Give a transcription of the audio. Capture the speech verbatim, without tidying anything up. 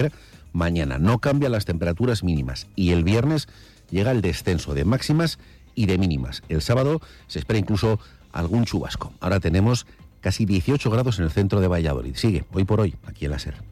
Mañana no cambian las temperaturas mínimas y el viernes llega el descenso de máximas y de mínimas. El sábado se espera incluso algún chubasco. Ahora tenemos casi dieciocho grados en el centro de Valladolid. Sigue, hoy por hoy, aquí en la SER.